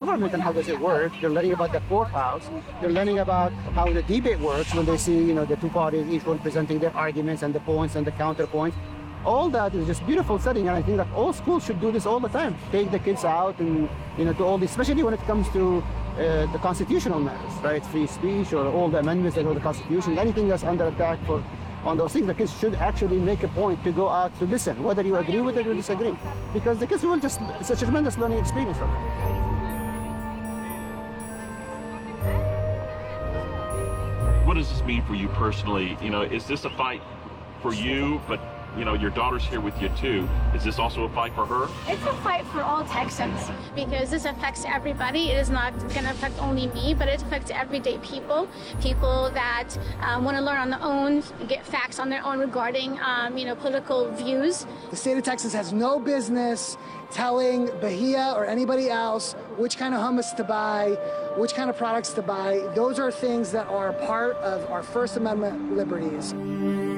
government and how does it work. They're learning about the courthouse. They're learning about how the debate works when they see, the two parties, each one presenting their arguments and the points and the counterpoints. All that is just beautiful setting, and I think that all schools should do this all the time. Take the kids out and, to all this, especially when it comes to the constitutional matters, right? Free speech or all the amendments that are the Constitution, anything that's under attack on those things, the kids should actually make a point to go out to listen, whether you agree with it or disagree. Because the kids will it's a tremendous learning experience for them. What does this mean for you personally? Is this a fight for you, but your daughter's here with you too. Is this also a fight for her? It's a fight for all Texans because this affects everybody. It is not going to affect only me, but it affects everyday people that want to learn on their own, get facts on their own regarding, political views. The state of Texas has no business telling Bahia or anybody else which kind of hummus to buy, which kind of products to buy. Those are things that are part of our First Amendment liberties.